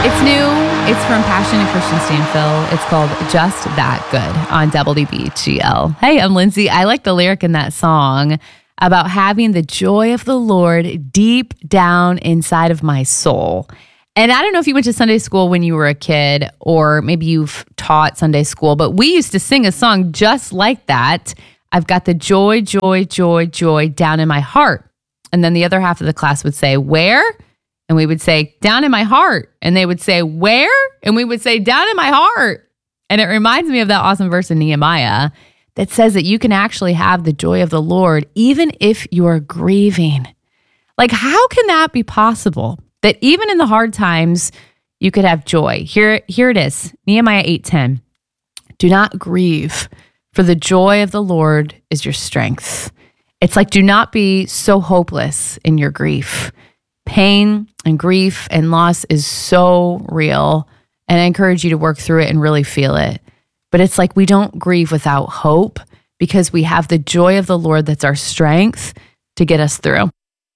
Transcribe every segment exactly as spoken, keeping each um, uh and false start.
It's new. It's from Passion and Christian Stanfill. It's called Just That Good on W B G L. Hey, I'm Lindsay. I like the lyric in that song about having the joy of the Lord deep down inside of my soul. And I don't know if you went to Sunday school when you were a kid, or maybe you've taught Sunday school, but we used to sing a song just like that. I've got the joy, joy, joy, joy down in my heart. And then the other half of the class would say, where? And we would say, down in my heart. And they would say, where? And we would say, down in my heart. And it reminds me of that awesome verse in Nehemiah that says that you can actually have the joy of the Lord even if you're grieving. Like, how can that be possible? That even in the hard times, you could have joy. Here, here it is, Nehemiah eight ten. Do not grieve, for the joy of the Lord is your strength. It's like, do not be so hopeless in your grief. Pain and grief and loss is so real, and I encourage you to work through it and really feel it. But it's like we don't grieve without hope because we have the joy of the Lord that's our strength to get us through.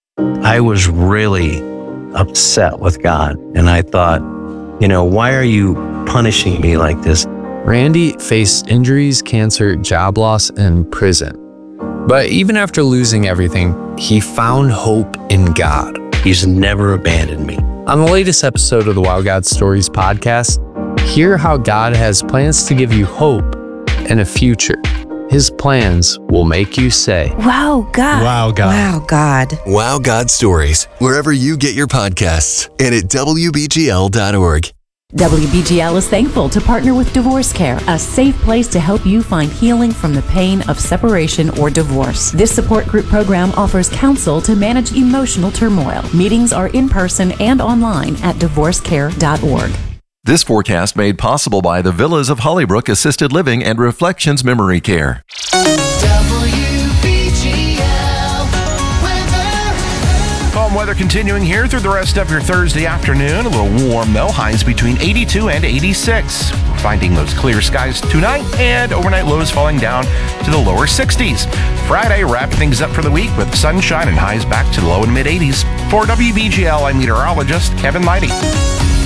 I was really upset with God, and I thought, you know, why are you punishing me like this? Randy faced injuries, cancer, job loss, and prison. But even after losing everything, he found hope in God. He's never abandoned me. On the latest episode of the Wow God Stories podcast, hear how God has plans to give you hope and a future. His plans will make you say, Wow, God. Wow, God. Wow, God. Wow God Stories, wherever you get your podcasts, and at W B G L dot org. W B G L is thankful to partner with Divorce Care, a safe place to help you find healing from the pain of separation or divorce. This support group program offers counsel to manage emotional turmoil. Meetings are in person and online at divorce care dot org. This forecast made possible by the Villas of Hollybrook Assisted Living and Reflections Memory Care. Calm weather continuing here through the rest of your Thursday afternoon. A little warm, though. Highs between eighty-two and eighty-six. We're finding those clear skies tonight, and overnight lows falling down to the lower sixties. Friday, wrapping things up for the week with sunshine and highs back to the low and mid-eighties. For W B G L, I'm meteorologist Kevin Leidy.